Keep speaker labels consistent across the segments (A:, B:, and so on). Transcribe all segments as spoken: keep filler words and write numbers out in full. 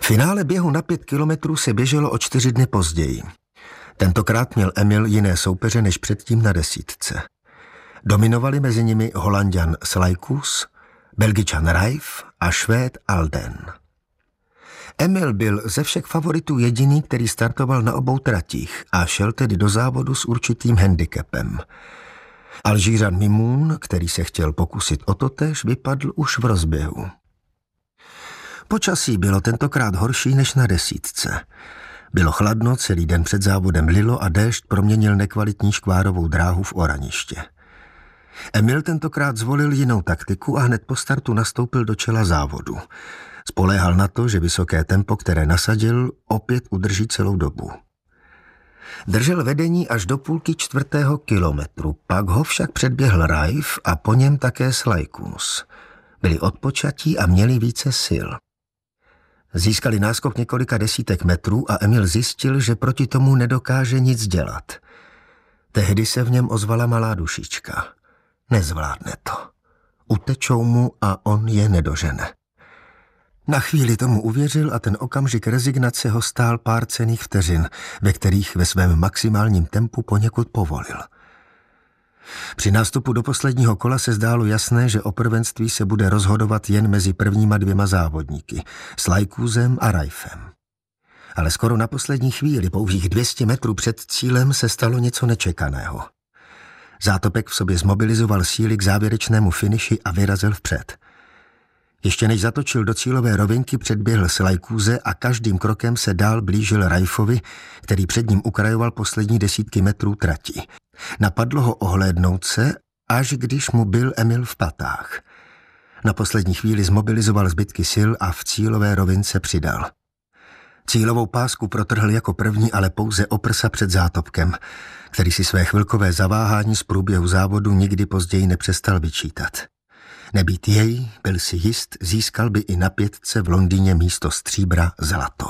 A: Finále běhu na pět kilometrů se běželo o čtyři dny později. Tentokrát měl Emil jiné soupeře než předtím na desítce. Dominovali mezi nimi Holanďan Slajkus, Belgičan Rajf a Švéd Alden. Emil byl ze všech favoritů jediný, který startoval na obou tratích a šel tedy do závodu s určitým handicapem. Alžířan Mimoun, který se chtěl pokusit o totéž, vypadl už v rozběhu. Počasí bylo tentokrát horší než na desítce. Bylo chladno, celý den před závodem lilo a déšť proměnil nekvalitní škvárovou dráhu v oraniště. Emil tentokrát zvolil jinou taktiku a hned po startu nastoupil do čela závodu. Spoléhal na to, že vysoké tempo, které nasadil, opět udrží celou dobu. Držel vedení až do půlky čtvrtého kilometru, pak ho však předběhl Rajf a po něm také Slajkus. Byli odpočatí a měli více sil. Získali náskok několika desítek metrů a Emil zjistil, že proti tomu nedokáže nic dělat. Tehdy se v něm ozvala malá dušička. Nezvládne to. Utečou mu a on je nedožene. Na chvíli tomu uvěřil a ten okamžik rezignace ho stál pár cenných vteřin, ve kterých ve svém maximálním tempu poněkud povolil. Při nástupu do posledního kola se zdálo jasné, že o prvenství se bude rozhodovat jen mezi prvníma dvěma závodníky, Slajkusem a Rajfem. Ale skoro na poslední chvíli, pouhých dvě stě metrů před cílem, se stalo něco nečekaného. Zátopek v sobě zmobilizoval síly k závěrečnému finiši a vyrazil vpřed. Ještě než zatočil do cílové rovinky, předběhl Slajkuse a každým krokem se dál blížil Rajfovi, který před ním ukrajoval poslední desítky metrů trati. Napadlo ho ohlédnout se, až když mu byl Emil v patách. Na poslední chvíli zmobilizoval zbytky sil a v cílové rovince přidal. Cílovou pásku protrhl jako první, ale pouze o prsa před zátopkem, který si své chvilkové zaváhání z průběhu závodu nikdy později nepřestal vyčítat. Nebýt jej, byl si jist, získal by i na pětce v Londýně místo stříbra zlato.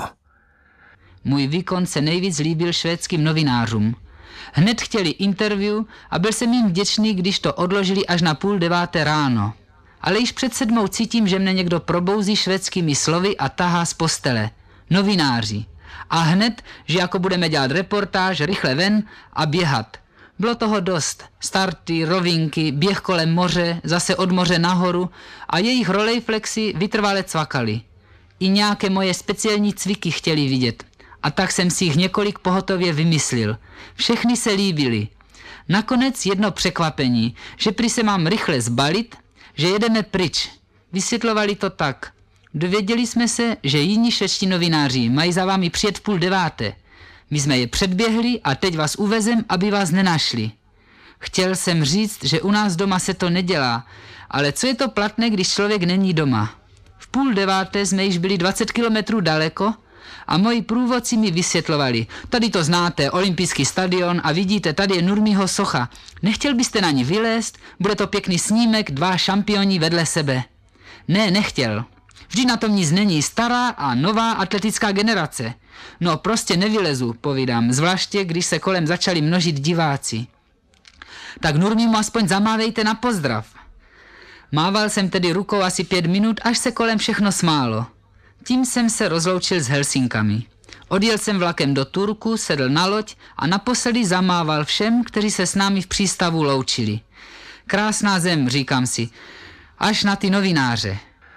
B: Můj výkon se nejvíc líbil švédským novinářům. Hned chtěli interview a byl jsem jim vděčný, když to odložili až na půl deváté ráno. Ale již před sedmou cítím, že mne někdo probouzí švédskými slovy a tahá z postele. Novináři. A hned, že jako budeme dělat reportáž, rychle ven a běhat. Bylo toho dost. Starty, rovinky, běh kolem moře, zase od moře nahoru a jejich rolejflexy vytrvale cvakaly. I nějaké moje speciální cviky chtěli vidět. A tak jsem si jich několik pohotově vymyslil. Všechny se líbily. Nakonec jedno překvapení, že prý se mám rychle zbalit, že jedeme pryč. Vysvětlovali to tak. Dověděli jsme se, že jiní švédští novináři mají za vámi přijet v půl deváté. My jsme je předběhli a teď vás uvezem, aby vás nenašli. Chtěl jsem říct, že u nás doma se to nedělá, ale co je to platné, když člověk není doma? V půl deváté jsme již byli dvacet kilometrů daleko a moji průvodci mi vysvětlovali. Tady to znáte, olympijský stadion a vidíte, tady je Nurmiho socha. Nechtěl byste na ní vylézt? Bude to pěkný snímek, dva šampioni vedle sebe. Ne, nechtěl. Vždyť na tom nic není, stará a nová atletická generace. No prostě nevylezu, povídám, zvláště když se kolem začali množit diváci. Tak Nurmimu aspoň zamávejte na pozdrav. Mával jsem tedy rukou asi pět minut, až se kolem všechno smálo. Tím jsem se rozloučil s Helsinkami. Odjel jsem vlakem do Turku, sedl na loď a naposledy zamával všem, kteří se s námi v přístavu loučili. Krásná zem, říkám si, až na ty novináře.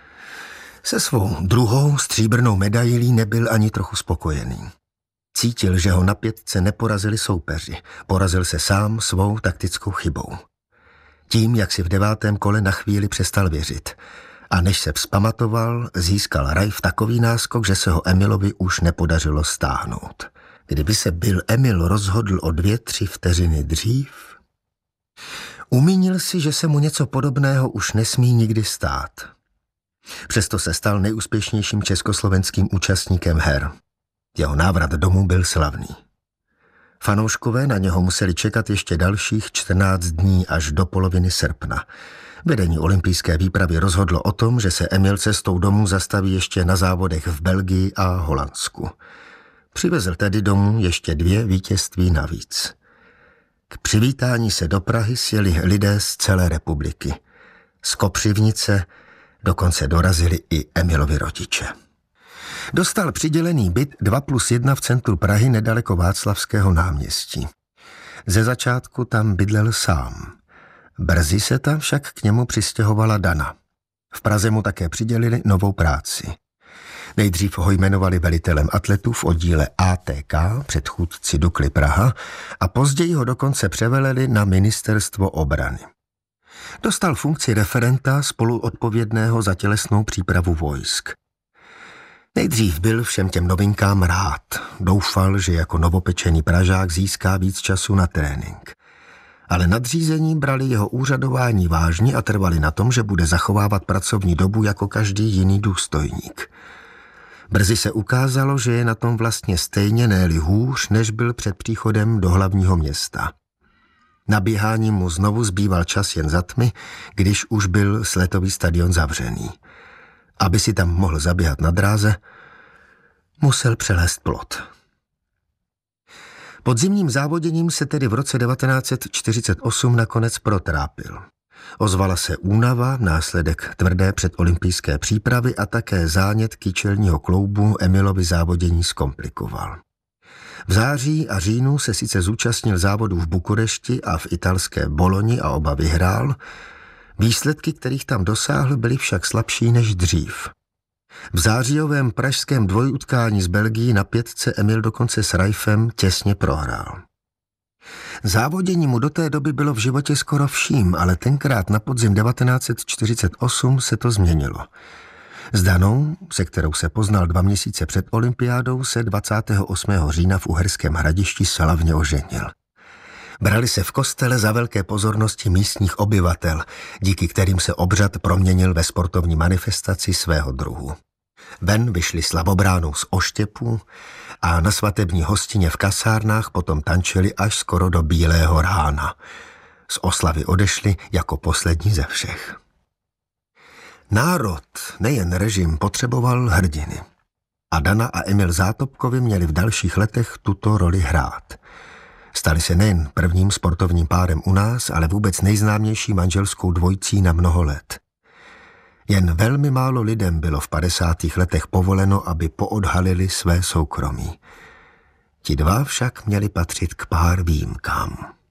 A: Se svou druhou stříbrnou medailí nebyl ani trochu spokojený. Cítil, že ho na pětce neporazili soupeři. Porazil se sám svou taktickou chybou. Tím, jak si v devátém kole na chvíli přestal věřit. A než se vzpamatoval, získal Rajf takový náskok, že se ho Emilovi už nepodařilo stáhnout. Kdyby se byl Emil rozhodl o dvě, tři vteřiny dřív, umínil si, že se mu něco podobného už nesmí nikdy stát. Přesto se stal nejúspěšnějším československým účastníkem her. Jeho návrat domů byl slavný. Fanouškové na něho museli čekat ještě dalších čtrnáct dní až do poloviny srpna. Vedení olympijské výpravy rozhodlo o tom, že se Emil cestou domů zastaví ještě na závodech v Belgii a Holandsku. Přivezl tedy domů ještě dvě vítězství navíc. K přivítání se do Prahy sjeli lidé z celé republiky. Z Kopřivnice dokonce dorazili i Emilovi rodiče. Dostal přidělený byt dva plus jedna v centru Prahy nedaleko Václavského náměstí. Ze začátku tam bydlel sám. Brzy se tam však k němu přistěhovala Dana. V Praze mu také přidělili novou práci. Nejdřív ho jmenovali velitelem atletů v oddíle A T K, předchůdci Dukly Praha, a později ho dokonce převeleli na ministerstvo obrany. Dostal funkci referenta spoluodpovědného za tělesnou přípravu vojsk. Nejdřív byl všem těm novinkám rád. Doufal, že jako novopečený Pražák získá víc času na trénink. Ale nadřízení brali jeho úřadování vážně a trvali na tom, že bude zachovávat pracovní dobu jako každý jiný důstojník. Brzy se ukázalo, že je na tom vlastně stejně, ne-li hůř, než byl před příchodem do hlavního města. Na běhání mu znovu zbýval čas jen za tmy, když už byl sletový stadion zavřený. Aby si tam mohl zaběhat na dráze, musel přelézt plot. Pod zimním závoděním se tedy v roce devatenáct set čtyřicet osm nakonec protrápil. Ozvala se únava, následek tvrdé předolympijské přípravy a také zánět kyčelního kloubu Emilovi závodění zkomplikoval. V září a říjnu se sice zúčastnil závodů v Bukurešti a v italské Boloni a oba vyhrál, výsledky, kterých tam dosáhl, byly však slabší než dřív. V zářijovém pražském dvojutkání s Belgií na pětce Emil dokonce s Rajfem těsně prohrál. Závodění mu do té doby bylo v životě skoro vším, ale tenkrát na podzim devatenáct set čtyřicet osm se to změnilo. S Danou, se kterou se poznal dva měsíce před olympiádou, se dvacátého osmého října v Uherském Hradišti slavně oženil. Brali se v kostele za velké pozornosti místních obyvatel, díky kterým se obřad proměnil ve sportovní manifestaci svého druhu. Ven vyšli slavobránou z oštěpů a na svatební hostině v kasárnách potom tančili až skoro do bílého rána. Z oslavy odešli jako poslední ze všech. Národ, nejen režim, potřeboval hrdiny. A Dana a Emil Zátopkovi měli v dalších letech tuto roli hrát. Stali se nejen prvním sportovním párem u nás, ale vůbec nejznámější manželskou dvojcí na mnoho let. Jen velmi málo lidem bylo v padesátých letech povoleno, aby poodhalili své soukromí. Ti dva však měli patřit k pár výjimkám.